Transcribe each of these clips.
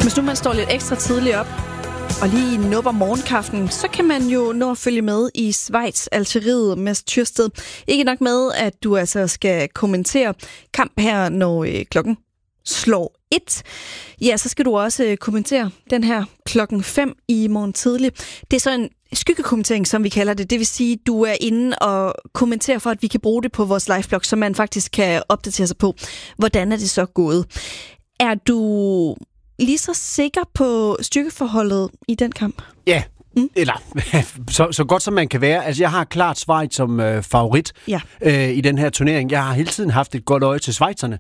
Hvis nu man står lidt ekstra tidligt op og lige nupper morgenkaffen, så kan man jo nå at følge med i Schweiz, Algeriet, Mads Tyrsted. Ikke nok med, at du altså skal kommentere kamp her, når klokken slår 1. Ja, så skal du også kommentere den her klokken 5 i morgen tidlig. Det er så en skyggekommentering, som vi kalder det. Det vil sige, du er inde og kommenterer for, at vi kan bruge det på vores liveblog, så man faktisk kan opdatere sig på, hvordan er det så gået. Er du lige så sikker på styrkeforholdet i den kamp? Ja, eller så godt som man kan være. Altså, jeg har klart Schweiz som favorit i den her turnering. Jeg har hele tiden haft et godt øje til schweizerne.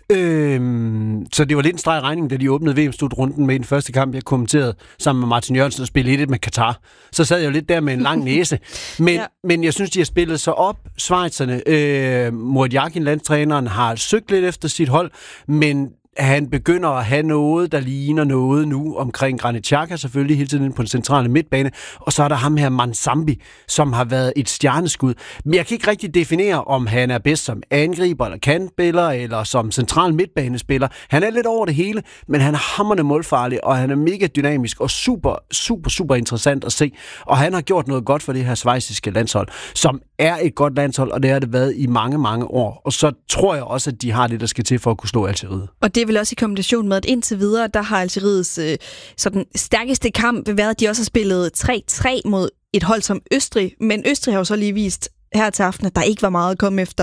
Så det var lidt en streg i regningen, da de åbnede VM-slutrunden med den første kamp, jeg kommenterede sammen med Martin Jørgensen og spillede 1 med Katar. Så sad jeg jo lidt der med en lang næse. Men jeg synes, de har spillet sig op, schweizerne. Murat Yakin, landstræneren, har søgt lidt efter sit hold, men han begynder at have noget, der ligner noget nu omkring Granit Xhaka, selvfølgelig hele tiden på den centrale midtbane. Og så er der ham her, Mansambi, som har været et stjerneskud. Men jeg kan ikke rigtig definere, om han er bedst som angriber eller kantspiller, eller som central midtbanespiller. Han er lidt over det hele, men han er hamrende målfarlig, og han er mega dynamisk og super interessant at se. Og han har gjort noget godt for det her schweiziske landshold, som er et godt landshold, og det har det været i mange år. Og så tror jeg også, at de har det, der skal til for at kunne slå Algeriet. Og det er vel også i kombination med, at indtil videre, der har Algeriets sådan stærkeste kamp været, at de også har spillet 3-3 mod et hold som Østrig. Men Østrig har jo så lige vist her til aften, at der ikke var meget at komme efter.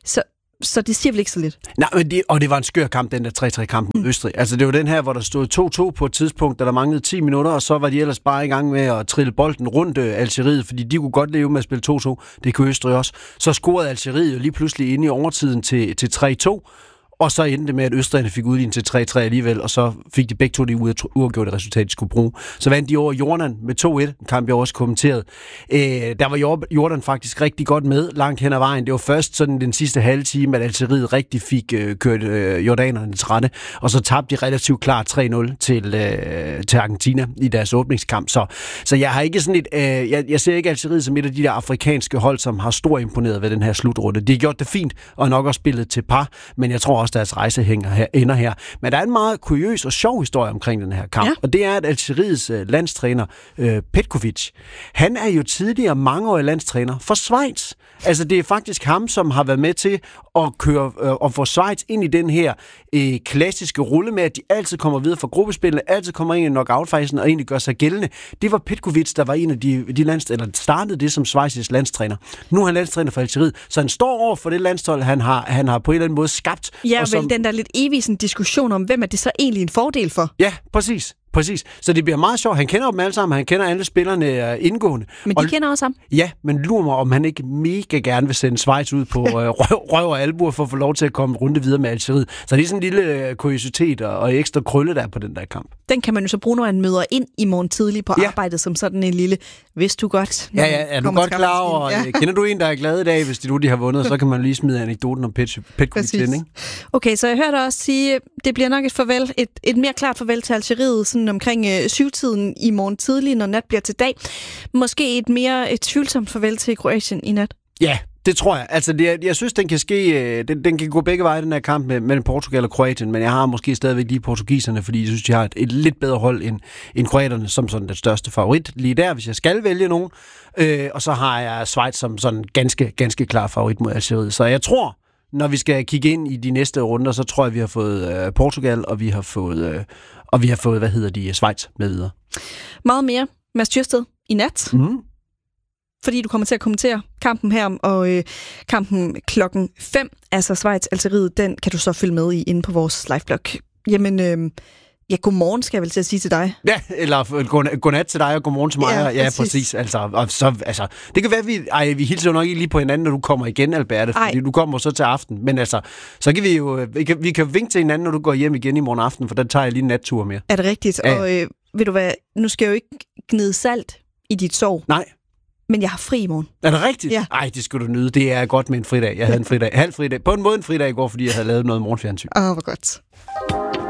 Så det siger vel ikke så lidt? Nej, men det var en skør kamp, den der 3-3-kamp mod Østrig. Altså, det var den her, hvor der stod 2-2 på et tidspunkt, da der manglede 10 minutter, og så var de ellers bare i gang med at trille bolden rundt Algeriet, fordi de kunne godt leve med at spille 2-2. Det kunne Østrig også. Så scorede Algeriet jo lige pludselig inde i overtiden til 3-2. Og så endte det med, at østrigerne fik udlignet til 3-3 alligevel, og så fik de begge to det uafgjorte resultat, de skulle bruge. Så vandt de over Jordan med 2-1, en kamp jeg også kommenteret. Der var Jordan faktisk rigtig godt med langt hen ad vejen. Det var først sådan den sidste halve time, at Algeriet rigtig fik kørt jordanerne til rette, og så tabte de relativt klart 3-0 til Argentina i deres åbningskamp. Så jeg har ikke sådan jeg ser ikke Algeriet som et af de der afrikanske hold, som har stor imponeret ved den her slutrunde. De har gjort det fint, og nok også spillet til par, men jeg tror også, deres rejse ender her. Men der er en meget kuriøs og sjov historie omkring den her kamp, og det er, at Algeriets landstræner Petkovic, han er jo tidligere mangeårig landstræner for Schweiz. Altså, det er faktisk ham, som har været med til at køre og få Schweiz ind i den her klassiske rulle med, at de altid kommer videre fra gruppespillene, altid kommer ind i knockout-fasen og egentlig gør sig gældende. Det var Petkovic, der var en af de eller startede det som Schweiz' landstræner. Nu er han landstræner for Algeriet, så han står over for det landshold, han har på en eller anden måde skabt. Ja, vel den der lidt evige diskussion om, hvem er det så egentlig en fordel for? Ja, præcis. Så det bliver meget sjovt. Han kender dem alle sammen. Han kender alle spillerne indgående. Men de kender også ham? Ja, men lurer mig, om han ikke mega gerne vil sende Schweiz ud på røv og albuer for at få lov til at komme runde videre med Algeriet. Så det er sådan en lille kuriositet og ekstra krølle der på den der kamp. Den kan man jo så bruge, når han møder ind i morgen tidlig på arbejdet som sådan en lille, vidste du godt? Ja, er du godt klar over? Ja. Kender du en, der er glad i dag, hvis de har vundet, så kan man lige smide anekdoten om Petkovic ind, ikke? Okay, så jeg hørte også sige, det bliver nok et farvel, et mere klart farvel til Algeriet, sådan omkring 7-tiden i morgen tidlig, når nat bliver til dag. Måske et tvivlsomt farvel til Kroatien i nat. Ja, det tror jeg. Altså, jeg synes, den kan ske. Den kan gå begge veje, den her kamp mellem Portugal og Kroatien, men jeg har måske stadigvæk lige portugiserne, fordi jeg synes, de har et lidt bedre hold end kroaterne, som sådan den største favorit. Lige der, hvis jeg skal vælge nogen. Og så har jeg Schweiz som sådan ganske klar favorit mod Algeriet. Så jeg tror, når vi skal kigge ind i de næste runder, så tror jeg, vi har fået Portugal, og vi har fået Schweiz med videre. Meget mere, Mads Tyrsted, i nat. Fordi du kommer til at kommentere kampen her, og kampen klokken 5, altså Schweiz-Algeriet, den kan du så følge med i inde på vores liveblog. Jamen, godmorgen skal jeg vel til at sige til dig. Ja, eller godnat til dig, og godmorgen til mig. Ja, præcis. Altså, det kan være, vi hilser jo nok ikke lige på hinanden, når du kommer igen, Alberte, fordi du kommer så til aften. Men altså, så kan vi jo, vi kan vinke til hinanden, når du går hjem igen i morgen aften, for der tager jeg lige en nattur mere. Er det rigtigt? Ja. Og ved du hvad, nu skal jeg jo ikke gnide salt i dit sov. Nej. Men jeg har fri i morgen. Er det rigtigt? Ja. Ej, det skal du nyde. Det er godt med en fridag. Jeg havde en fridag. Halv fridag. På en måde en fridag i går, fordi jeg havde lavet noget morgenfjernsyn. Hvor godt.